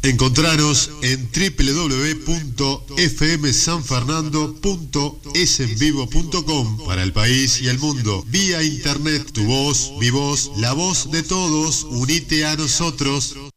Encontranos en www.fmsanfernando.esenvivo.com para el país y el mundo. Vía internet, tu voz, mi voz, la voz de todos. Unite a nosotros.